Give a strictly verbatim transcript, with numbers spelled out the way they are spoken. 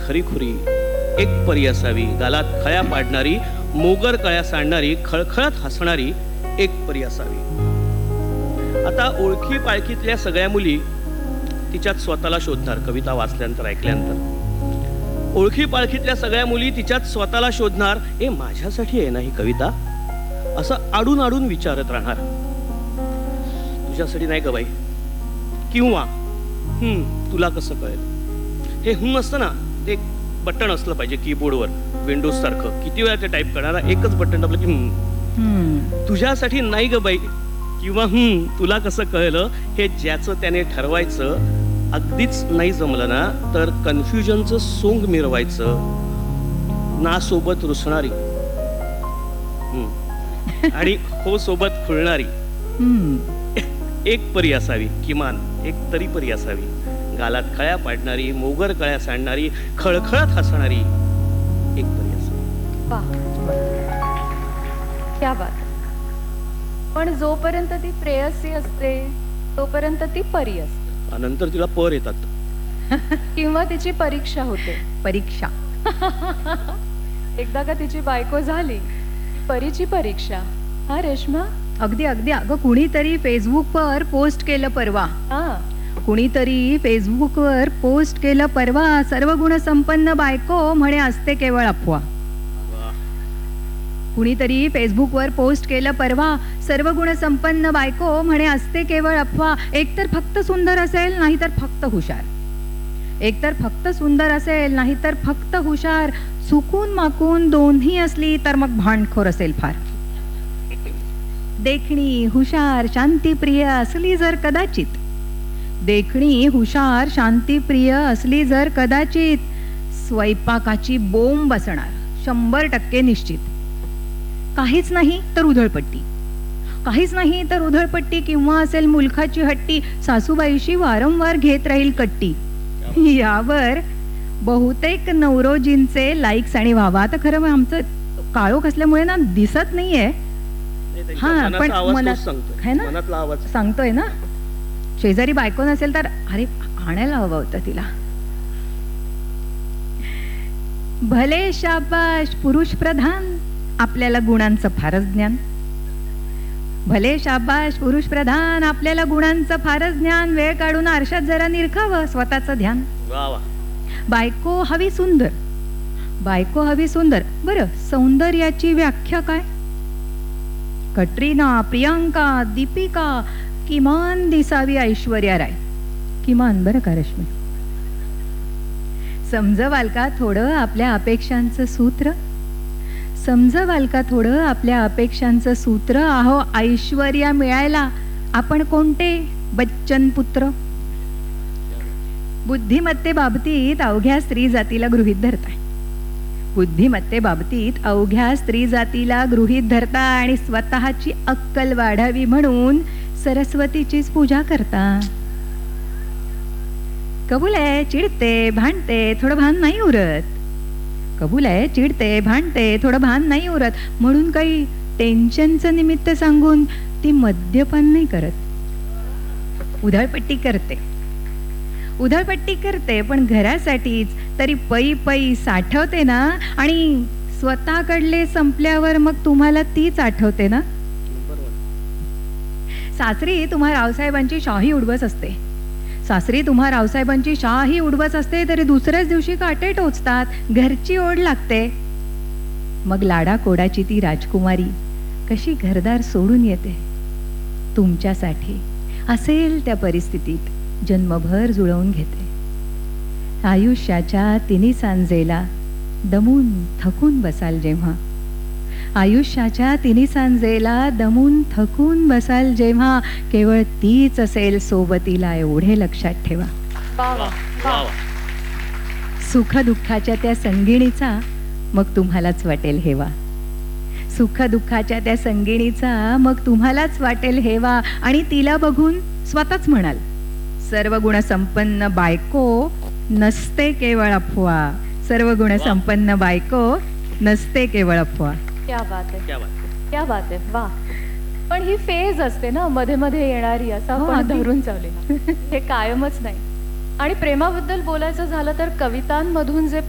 खरीखुरी, एक परी असावी. गालात खळ्या पाडणारी, मोगर कळ्या सांडणारी, खळखळत हसणारी एक परी असावी. आता ओळखी पाळखीतल्या सगळ्या मुली तिच्यात स्वतःला शोधणार. कविता वाचल्यानंतर ऐकल्यानंतर ओळखी पाळखीतल्या सगळ्या मुली तिच्यात स्वतःला शोधणार. ए माझ्यासाठी आहे ना ही कविता, असं आडून आडून विचारत राहणार. तुझ्यासाठी नाही ग बाई, किंवा हम्म तुला कसं कळेल. हे हम्म असतं ना, ते बटन असलं पाहिजे कीबोर्डवर, विंडोज सारखं. किती वेळा ते टाईप करणारा, एकच बटन दाबलं की हम्म. तुझ्यासाठी नाही ग बाई किंवा हम्म तुला कसं कळलं, हे ज्याचं त्याने ठरवायचं. अगदीच नाही जमलं ना तर कन्फ्युजनचं सोंग मिरवायचं. ना सोबत रुसणारी आणि हो सोबत खुळणारी एक परी असावी. किमान एक तरी परी असावी. गालात खळ्या पाडणारी, मोगर कळ्या सांडणारी, खळखळत हसणारी एक परी असावी. वाह, क्या बात. पण जोपर्यंत ती प्रेयसी असते तोपर्यंत ती परी असते. नंतर तिला पर येतात किंवा तिची परीक्षा होते. परीक्षा एकदा का तिची बायको झाली, परीची परीक्षा. हा रेश्मा, अगदी अगदी. अगं कुणीतरी फेसबुकवर पोस्ट केलं परवा. हा कुणीतरी फेसबुकवर पोस्ट केलं परवा, सर्व गुण संपन्न बायको म्हणे असते केवळ अफवा. कुणीतरी फेसबुकवर पोस्ट केलं परवा, सर्व गुण संपन्न बायको म्हणे असते केवळ अफवा. एकतर फक्त सुंदर असेल, नाहीतर फक्त हुशार. एकतर फक्त सुंदर असेल, नाहीतर फक्त हुशार. चुकून माकून दोन्ही असली तर मग भांडखोर असेल फार. देखणी हुशार शांतीप्रिय असली जर कदाचित, देखणी हुशार शांतीप्रिय असली जर कदाचित, स्वयंपाकाची बोंब असणार शंभर टक्के निश्चित. काहीच नाही तर उधळपट्टी, काहीच नाही तर उधळपट्टी, किंवा असेल मुलखाची हट्टी, सासूबाईशी वारंवार घेत राहील कट्टी. यावर बहुतेक नवरोजींचे लाईक्स आणि वावा. आता खरं आमचं काळोख असल्यामुळे ना दिसत नाहीये. हा पण मनात आहे ना, सांगतोय ना. शेजारी बायको नसेल तर अरे आणायला हवं होतं तिला. भले शाबाश पुरुष प्रधान, आपल्याला गुणांचं फारच ज्ञान. भले शाबाश पुरुष प्रधान, आपल्याला गुणांचं फारच ज्ञान. वेळ काढून आरशात जरा निरखावं स्वतःचं ध्यान. बायको हवी सुंदर, बायको हवी सुंदर. बरं, सौंदर्याची व्याख्या काय? कटरीना, प्रियांका, दीपिका, किमान दिसावी ऐश्वर्या राय. किमान बरं का रश्मी. समजवाल का थोडं आपल्या अपेक्षांचं सूत्र? समजवाल का थोडं आपल्या अपेक्षांचं सूत्र? अहो ऐश्वर्या मिळायला आपण कोणते बच्चन पुत्र? बुद्धिमत्ते बाबतीत अवघ्या स्त्री जातीला गृहीत धरताय. बुद्धिमत्ते बाबतीत अवघ्या स्त्री जातीला गृहीत धरता आणि स्वतःची अक्कल वाढावी म्हणून सरस्वतीचीच पूजा करता. कबूल आहे चिडते भांडते थोडं भान नाही उरत. कबूल आहे चिडते भांडते थोडं भान नाही उरत. म्हणून काही टेन्शनचं निमित्त सांगून ती मद्यपान नाही करत. उधळपट्टी करते, उधळपट्टी करते पण घरासाठीच. तरी पै पै साठवते ना, आणि स्वतःकडले संपल्यावर मग तुम्हाला तीच आठवते ना. सासरी तुम्हा रावसाहेबांची शाही उडवस असते. सासरी तुम्हा रावसाहेबांची शाही उडवस असते तरी दुसऱ्याच दिवशी काटे टोचतात. घरची ओढ लागते. मग लाडा कोडाची ती राजकुमारी कशी घरदार सोडून येते तुमच्यासाठी. असेल त्या परिस्थितीत जन्मभर जुळवून घेते. आयुष्याच्या तिन्ही सांजेला दमून थकून बसाल जेव्हा, आयुष्याच्या तिन्ही सांजेला दमून थकून बसाल जेव्हा, केवळ तीच असेल सोबतीला एवढे लक्षात ठेवा. सुख दुःखाच्या त्या संगिणीचा मग तुम्हालाच वाटेल हेवा. सुख दुःखाच्या त्या संगिणीचा मग तुम्हालाच वाटेल हेवा. आणि तिला बघून स्वतःच म्हणाल, सर्व गुण संपन्न बायको नसते केवळ अफवा. सर्व गुण संपन्न बायको नसते केवळ अफवा. क्या बात आहे, क्या बात आहे, क्या बात आहे. वा. पण ही फेज असते ना मध्ये मध्ये येणारी, असं आपण धरून चालले. हे कायमच नाही. आणि प्रेमाबद्दल बोलायचं झालं तर कवितांमधून जे